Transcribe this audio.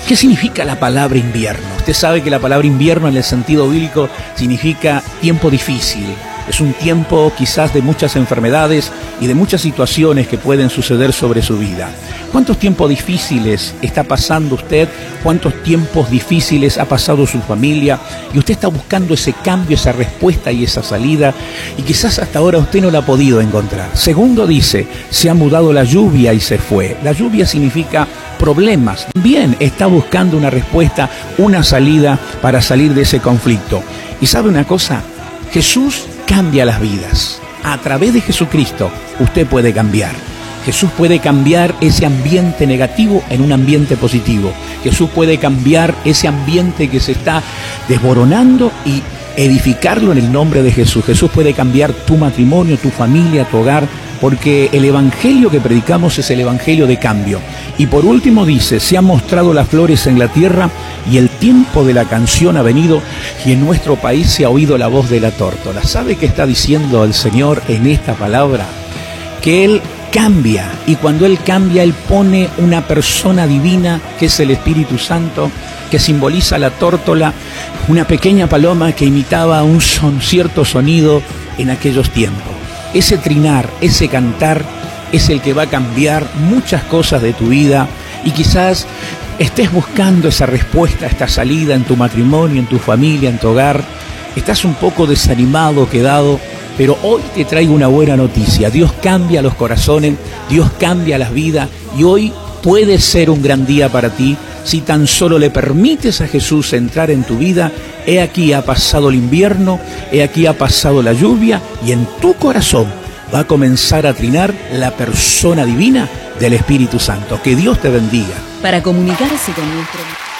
¿Qué significa la palabra invierno? Usted sabe que la palabra invierno en el sentido bíblico significa tiempo difícil. Es un tiempo quizás de muchas enfermedades y de muchas situaciones que pueden suceder sobre su vida. ¿Cuántos tiempos difíciles está pasando usted? ¿Cuántos tiempos difíciles ha pasado su familia? Y usted está buscando ese cambio, esa respuesta y esa salida, y quizás hasta ahora usted no la ha podido encontrar. Segundo dice, se ha mudado la lluvia y se fue. La lluvia significa problemas. Bien, está buscando una respuesta, una salida para salir de ese conflicto. ¿Y sabe una cosa? Jesús cambia las vidas. A través de Jesucristo usted puede cambiar. Jesús puede cambiar ese ambiente negativo en un ambiente positivo. Jesús puede cambiar ese ambiente que se está desboronando y edificarlo en el nombre de Jesús. Jesús puede cambiar tu matrimonio, tu familia, tu hogar, porque el evangelio que predicamos es el evangelio de cambio. Y por último dice, se han mostrado las flores en la tierra y el tiempo de la canción ha venido y en nuestro país se ha oído la voz de la tórtola. ¿Sabe qué está diciendo el Señor en esta palabra? Que Él cambia, y cuando Él cambia, Él pone una persona divina que es el Espíritu Santo, que simboliza la tórtola, una pequeña paloma que imitaba un cierto sonido en aquellos tiempos. Ese trinar, ese cantar es el que va a cambiar muchas cosas de tu vida, y quizás estés buscando esa respuesta, esta salida en tu matrimonio, en tu familia, en tu hogar. Estás un poco desanimado, quedado, pero hoy te traigo una buena noticia. Dios cambia los corazones, Dios cambia las vidas, y hoy puede ser un gran día para ti si tan solo le permites a Jesús entrar en tu vida. He aquí ha pasado el invierno, he aquí ha pasado la lluvia, y en tu corazón va a comenzar a trinar la persona divina del Espíritu Santo. Que Dios te bendiga. Para comunicarse con nuestro